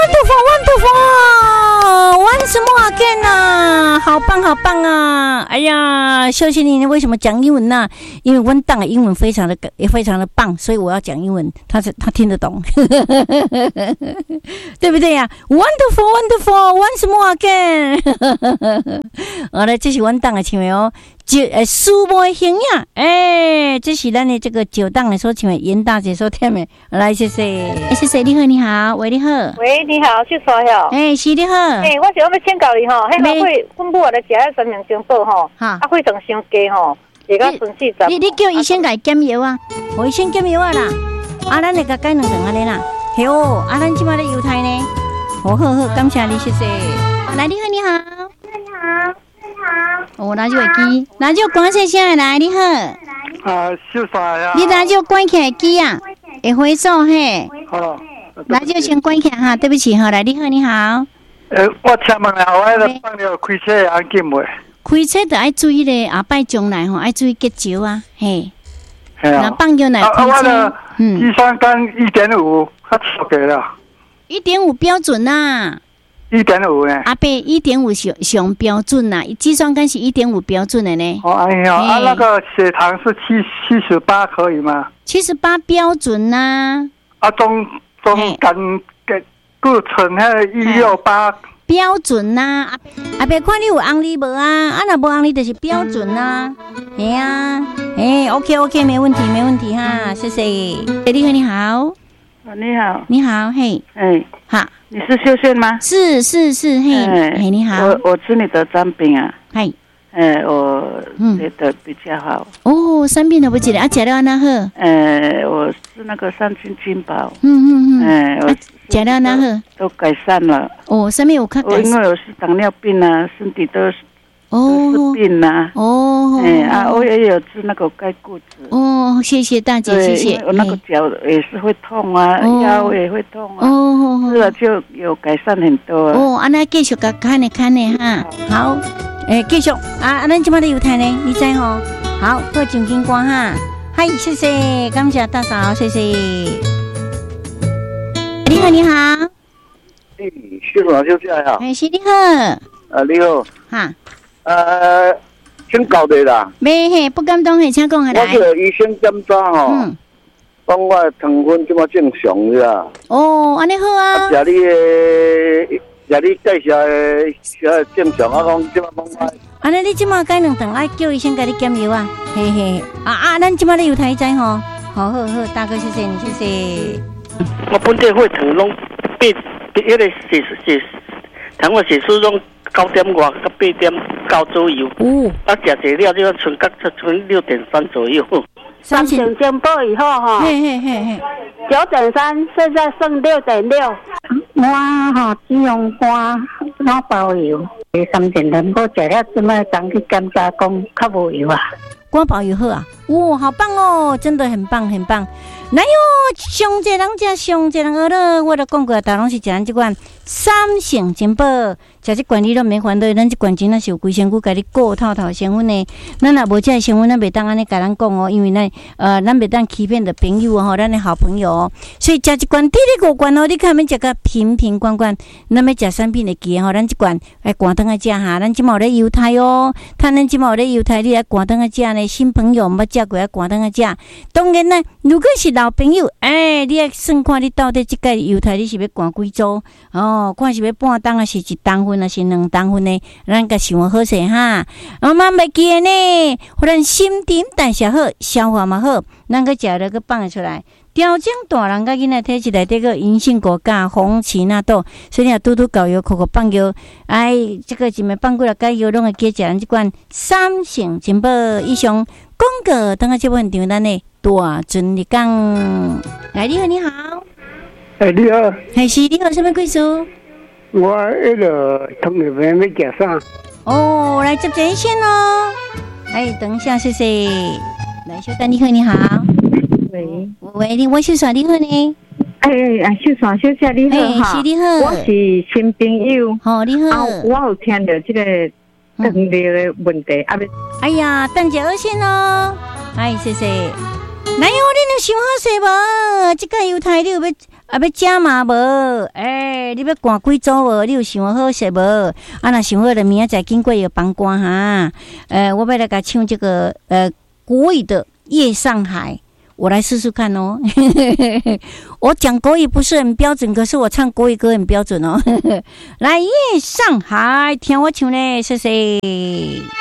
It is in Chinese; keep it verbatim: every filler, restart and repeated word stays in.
wonderful，wonderful，once more again 啊，好棒好棒啊！哎呀，秀秀你为什么讲英文呢、啊？因为温档的英文非常的也非常的棒，所以我要讲英文，他是他听得懂，对不对呀、啊、？Wonderful，wonderful，once more again 好了，这是温档的唱的哦。九呃，书播形呀，哎，这是咱的这个九档的所唱的，严大姐所听的，来谢谢，谢谢你好，你好，喂你好， 喂你好，去说哟， 哎是你好， 哎，我是要请教你吼，迄个会分布我的食迄三名中宝吼，啊会长伤低吼，而家顺四十， 你你叫医生给减药啊，我医生减药啊啦，啊咱那个改两顿安尼啦，嘿哦，啊咱即马咧犹太呢，好好好，感谢你谢谢，来你好你好， 你好。 哦，拿就会机，拿就关起声来，你好。 啊，秀才呀。 你拿就关起来机啊，会回收嘿。 好。 拿就先关起来哈，对不起哈，来，你好，你好。 呃，我请问下，我迄个放了开车安检未？ 开车就爱注意咧，下摆将来吼爱注意结石啊，嘿。 系啊。 那放尿来开车， 嗯。机酸缸一点五，较少给了。 一点五标准呐。 一点五呢？ 阿伯，一点五上上标准呐，计算杆是一点五标准的呢。 哦，哎呀，啊，那个血糖是七七十八可以吗？ 七十八标准呐。 啊，中中肝嘅固醇迄一六八标准呐。阿阿伯，看你有红利无啊？啊，若无红利就是标准呐。哎呀，哎 ，OK OK， 没问题没问题哈，谢谢。哎，你好你好。 你好， 你好，嘿， 哎， 好， 你是秀秀吗？ 是是是，嘿，嘿，你好， 我我吃你的产品啊， 嘿， 哎，我觉得比较好。 哦，产品都不记得啊，吃了安那好？ 呃，我是那个三金金宝， 嗯嗯嗯，哎，我吃了安那好？ 都改善了。 哦，上面有看改善。 我因为我是糖尿病啊，身体都是。哦，是病呐、啊。 哦， 哎啊，我也有吃那个钙固醇。 哦，谢谢大姐，谢谢。 我那个脚也是会痛啊，腰也会痛啊。 哦， 是啊，就有改善很多。 哦，安那继续甲看呢看呢哈。好，诶，继续啊，咱即马咧犹太呢，你知吼？好，过正经歌哈。嗨，谢谢，感谢大嫂，谢谢。你好，你好。 哎，徐老就这样好。 哎，是你好。 啊，你好。 哈。 呃，请教你啦。 没嘿，不敢当嘿，请讲下来。 我这个医生检查吼，嗯，讲我糖分这么正常是啊。 哦，安尼好啊。 食你的，食你介绍的，小正常啊，讲这么讲我。 安尼你即马改两顿，爱叫医生给你检药啊，嘿嘿。啊啊，咱即马咧有台仔吼，好好好，大哥谢谢你，谢谢。 我本地血糖拢变，迄个血血糖我血素拢。九点外到八点九左右，哦，啊，食济了就剩到剩六点三左右。 三点进步以后哈， 嘿嘿嘿嘿， 九点三，现在剩六点六。 我哈只用肝脑包油，三点两我食了这么长去检查讲较无油啊。 肝包油好啊，哇，好棒哦，真的很棒很棒。哪有上济人食上济人学了，我都讲过，大拢是食咱即款三成金宝，食即罐你都免烦恼，咱即罐真正是有规身躯，甲你顾透透成分的。咱若无这成分，咱袂当安尼甲咱讲哦，因为咱呃，咱袂当欺骗的朋友哦，咱的好朋友哦。所以食一罐，滴滴五罐哦，你看免食个瓶瓶罐罐，咱要食产品的记吼，咱即罐来赶灯来食哈，咱即嘛有咧犹太哦，趁咱即嘛有咧犹太，你来赶灯来食呢，新朋友毋捌食过来赶灯来食。当然呢，如果是老朋友，哎，你要算看你到底即个犹太你是要赶几组哦？看是要半当啊，是一当分啊，是两当分呢？咱个想好势哈，我慢袂记的呢。互咱心沉代谢好，消化嘛好，咱个食了个放出来。调整大人甲囡仔体质内底个银杏果苷、红芪纳豆，所以你拄拄搞药、口口放药，哎，这个一暝放几落解药，拢会记食咱即款三成金宝以上。广告等下这部分场咱的大尊你讲，来你好你好， 哎你好， 还是你好什么贵叔？ 我迄个同学们要食啥？ 哦，来接电线哦。哎，等一下，谢谢。来，小丹你好你好。 喂喂，你我是啥你好呢？ 哎哎，秀爽小姐你好哈， 是你好， 我是新朋友。 好你好， 我有听到这个糖尿的问题，啊， 哎呀，等者二线哦。哎，谢谢。哪有你能想好势无？这个犹太你有要啊，要食嘛无？诶、欸，你要赶几组无？你有想好势无？啊，若想好了，明仔载经过有帮官哈。呃，我要来甲唱这个呃国语的《夜上海》，我来试试看哦。我讲国语不是很标准，可是我唱国语歌很标准哦。来，《夜上海》，听我唱嘞，谢谢。